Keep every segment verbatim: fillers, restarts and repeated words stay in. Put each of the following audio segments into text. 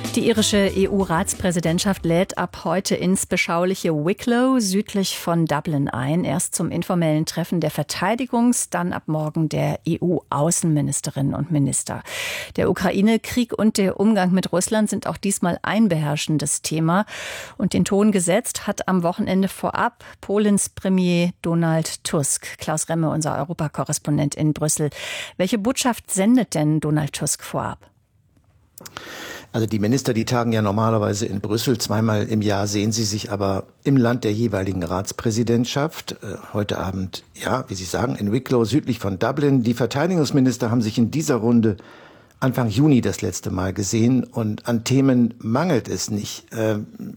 Die irische E U-Ratspräsidentschaft lädt ab heute ins beschauliche Wicklow südlich von Dublin ein. Erst zum informellen Treffen der Verteidigungs-, dann ab morgen der E U-Außenministerinnen und Minister. Der Ukraine-Krieg und der Umgang mit Russland sind auch diesmal ein beherrschendes Thema. Und den Ton gesetzt hat am Wochenende vorab Polens Premier Donald Tusk. Klaus Remme, unser Europakorrespondent in Brüssel. Welche Botschaft sendet denn Donald Tusk vorab? Also die Minister, die tagen ja normalerweise in Brüssel. Zweimal im Jahr sehen sie sich aber im Land der jeweiligen Ratspräsidentschaft. Äh, heute Abend, ja, wie Sie sagen, in Wicklow, südlich von Dublin. Die Verteidigungsminister haben sich in dieser Runde Anfang Juni das letzte Mal gesehen und an Themen mangelt es nicht. Äh,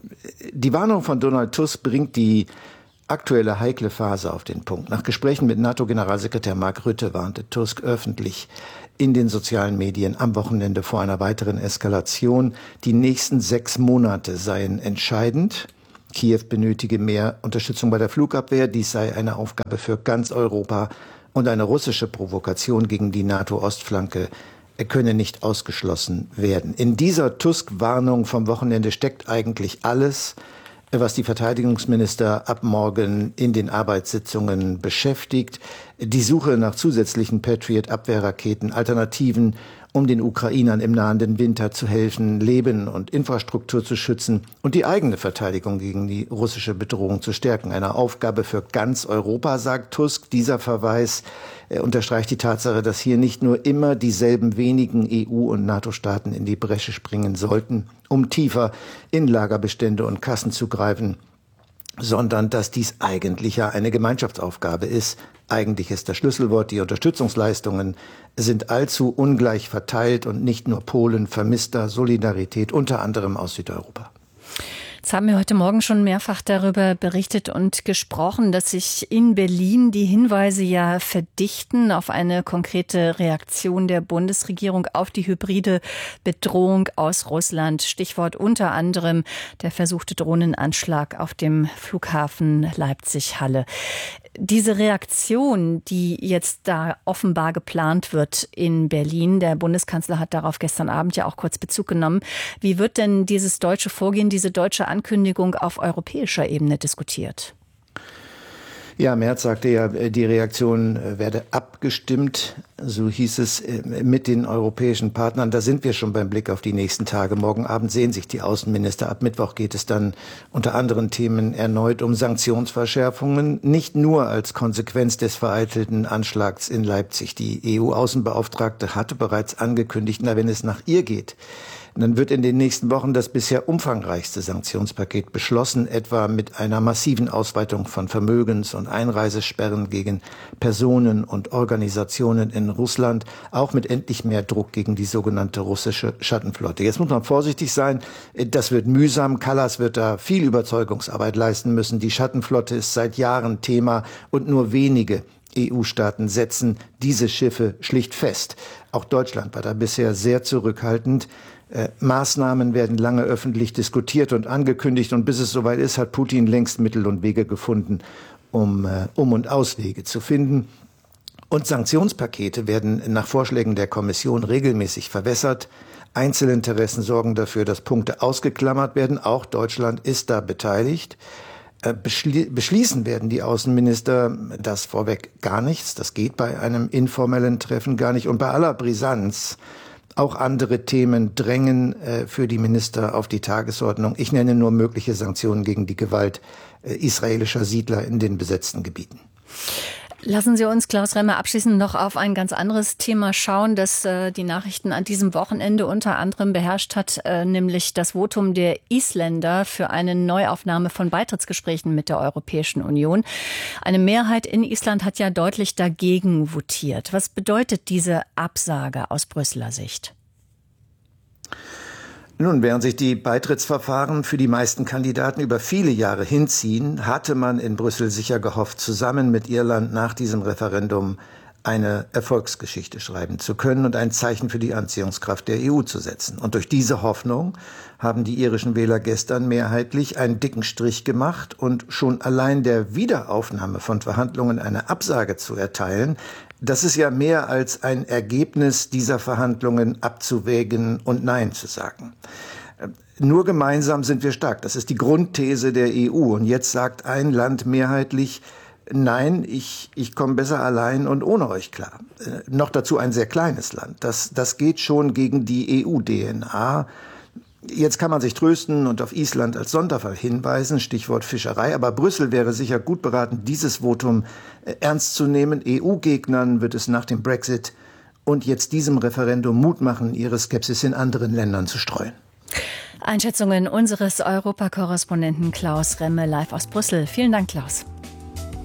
die Warnung von Donald Tusk bringt die aktuelle heikle Phase auf den Punkt. Nach Gesprächen mit NATO-Generalsekretär Mark Rutte warnte Tusk öffentlich in den sozialen Medien am Wochenende vor einer weiteren Eskalation. Die nächsten sechs Monate seien entscheidend. Kiew benötige mehr Unterstützung bei der Flugabwehr. Dies sei eine Aufgabe für ganz Europa und eine russische Provokation gegen die NATO-Ostflanke könne nicht ausgeschlossen werden. In dieser Tusk-Warnung vom Wochenende steckt eigentlich alles, was die Verteidigungsminister ab morgen in den Arbeitssitzungen beschäftigt. Die Suche nach zusätzlichen Patriot-Abwehrraketen, Alternativen, um den Ukrainern im nahenden Winter zu helfen, Leben und Infrastruktur zu schützen und die eigene Verteidigung gegen die russische Bedrohung zu stärken. Eine Aufgabe für ganz Europa, sagt Tusk. Dieser Verweis äh, unterstreicht die Tatsache, dass hier nicht nur immer dieselben wenigen E U- und NATO-Staaten in die Bresche springen sollten, um tiefer in Lagerbestände und Kassen zu greifen, sondern dass dies eigentlich ja eine Gemeinschaftsaufgabe ist. Eigentlich ist das Schlüsselwort, die Unterstützungsleistungen sind allzu ungleich verteilt und nicht nur Polen vermisst da Solidarität, unter anderem aus Südeuropa. Jetzt haben wir heute Morgen schon mehrfach darüber berichtet und gesprochen, dass sich in Berlin die Hinweise ja verdichten auf eine konkrete Reaktion der Bundesregierung auf die hybride Bedrohung aus Russland. Stichwort unter anderem der versuchte Drohnenanschlag auf dem Flughafen Leipzig-Halle. Diese Reaktion, die jetzt da offenbar geplant wird in Berlin, der Bundeskanzler hat darauf gestern Abend ja auch kurz Bezug genommen. Wie wird denn dieses deutsche Vorgehen, diese deutsche Ankündigung auf europäischer Ebene diskutiert? Ja, Merz sagte ja, die Reaktion werde abgestimmt, so hieß es, mit den europäischen Partnern. Da sind wir schon beim Blick auf die nächsten Tage. Morgen Abend sehen sich die Außenminister. Ab Mittwoch geht es dann unter anderen Themen erneut um Sanktionsverschärfungen, nicht nur als Konsequenz des vereitelten Anschlags in Leipzig. Die E U-Außenbeauftragte hatte bereits angekündigt, na, wenn es nach ihr geht, dann wird in den nächsten Wochen das bisher umfangreichste Sanktionspaket beschlossen, etwa mit einer massiven Ausweitung von Vermögens- und Einreisesperren gegen Personen und Organisationen in Russland, auch mit endlich mehr Druck gegen die sogenannte russische Schattenflotte. Jetzt muss man vorsichtig sein, das wird mühsam. Kallas wird da viel Überzeugungsarbeit leisten müssen. Die Schattenflotte ist seit Jahren Thema und nur wenige E U-Staaten setzen diese Schiffe schlicht fest. Auch Deutschland war da bisher sehr zurückhaltend. Äh, Maßnahmen werden lange öffentlich diskutiert und angekündigt und bis es soweit ist, hat Putin längst Mittel und Wege gefunden, um äh, Um- und Auswege zu finden. Und Sanktionspakete werden nach Vorschlägen der Kommission regelmäßig verwässert. Einzelinteressen sorgen dafür, dass Punkte ausgeklammert werden. Auch Deutschland ist da beteiligt. Beschli- beschließen werden die Außenminister das vorweg gar nichts. Das geht bei einem informellen Treffen gar nicht. Und bei aller Brisanz auch andere Themen drängen äh, für die Minister auf die Tagesordnung. Ich nenne nur mögliche Sanktionen gegen die Gewalt äh, israelischer Siedler in den besetzten Gebieten. Lassen Sie uns, Klaus Remme, abschließend noch auf ein ganz anderes Thema schauen, das äh, die Nachrichten an diesem Wochenende unter anderem beherrscht hat, äh, nämlich das Votum der Isländer für eine Neuaufnahme von Beitrittsgesprächen mit der Europäischen Union. Eine Mehrheit in Island hat ja deutlich dagegen votiert. Was bedeutet diese Absage aus Brüsseler Sicht? Nun, während sich die Beitrittsverfahren für die meisten Kandidaten über viele Jahre hinziehen, hatte man in Brüssel sicher gehofft, zusammen mit Irland nach diesem Referendum eine Erfolgsgeschichte schreiben zu können und ein Zeichen für die Anziehungskraft der E U zu setzen. Und durch diese Hoffnung haben die irischen Wähler gestern mehrheitlich einen dicken Strich gemacht und schon allein der Wiederaufnahme von Verhandlungen eine Absage zu erteilen, das ist ja mehr als ein Ergebnis dieser Verhandlungen abzuwägen und Nein zu sagen. Nur gemeinsam sind wir stark. Das ist die Grundthese der E U. Und jetzt sagt ein Land mehrheitlich, nein, ich, ich komme besser allein und ohne euch klar. Äh, noch dazu ein sehr kleines Land. Das, das geht schon gegen die E U-D N A. Jetzt kann man sich trösten und auf Island als Sonderfall hinweisen, Stichwort Fischerei. Aber Brüssel wäre sicher gut beraten, dieses Votum äh, ernst zu nehmen. E U-Gegnern wird es nach dem Brexit und jetzt diesem Referendum Mut machen, ihre Skepsis in anderen Ländern zu streuen. Einschätzungen unseres Europakorrespondenten Klaus Remme live aus Brüssel. Vielen Dank, Klaus.